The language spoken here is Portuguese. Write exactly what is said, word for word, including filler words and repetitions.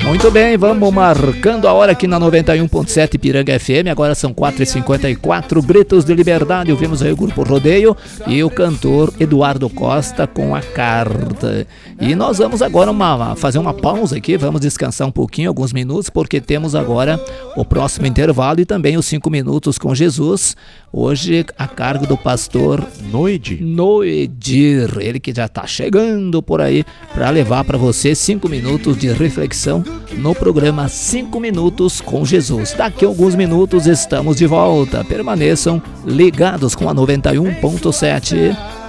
Muito bem, vamos marcando a hora aqui na noventa e um ponto sete Ipiranga F M. Agora são quatro e cinquenta e quatro, Gritos de Liberdade. Ouvimos aí o Grupo Rodeio e o cantor Eduardo Costa com A Carta. E nós vamos agora uma, fazer uma pausa aqui, vamos descansar um pouquinho, alguns minutos, porque temos agora o próximo intervalo e também os cinco minutos com Jesus. Hoje a cargo do pastor Noedir. Noedir, ele que já está chegando por aí para levar para você cinco minutos de reflexão no programa cinco minutos com Jesus. Daqui a alguns minutos estamos de volta. Permaneçam ligados com a noventa e um ponto sete.